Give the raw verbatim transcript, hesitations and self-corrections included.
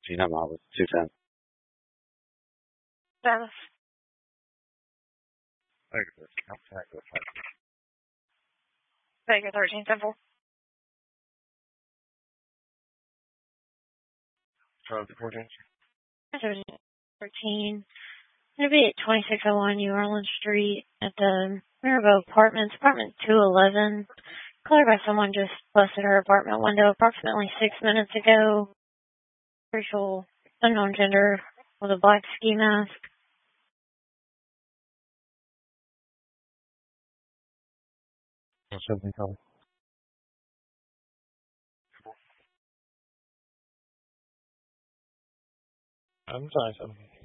You know, I was two ten. Travis. Vega thirteen Temple. fourteen. thirteen. It'll be at twenty-six oh one New Orleans Street at the Mirabeau Apartments, apartment two eleven. Cleared by someone just busted her apartment window approximately six minutes ago. Racial unknown gender with a black ski mask. Something called. I'm sorry, something.